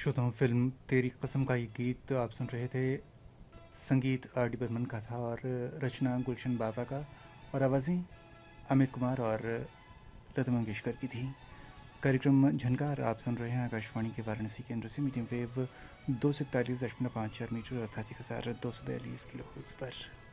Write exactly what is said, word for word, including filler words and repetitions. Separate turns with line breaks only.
श्रोताओं, फिल्म तेरी कसम का ये गीत आप सुन रहे थे। संगीत आर डी बर्मन का था और रचना गुलशन बाबरा का, और आवाज़ें अमित कुमार और लता मंगेशकर की थी। कार्यक्रम झनकार आप सुन रहे हैं आकाशवाणी के वाराणसी केंद्र से, मीडियम वेव दो सौ इकतालीस दशमलव पाँच चार मीटर अर्थात एक हज़ार दो सौ बयालीस किलो पर।